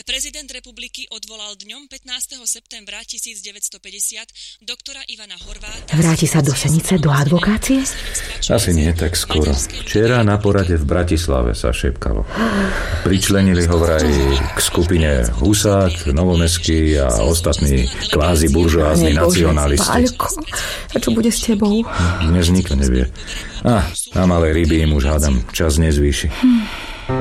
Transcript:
prezident republiky odvolal dňom 15. septembra 1950 doktora Ivana Horváta. Vráti sa do Senice, do advokácie? Asi nie tak skoro. Včera na porade v Bratislave sa šepkalo. Pričlenili ho vraj k skupine Husák, Novomestský a ostatní kvázi buržoázni nacionalisti. Páľko, a čo bude s tebou? Dnes nikto nevie. A malé ryby im už hádam čas nezvýši.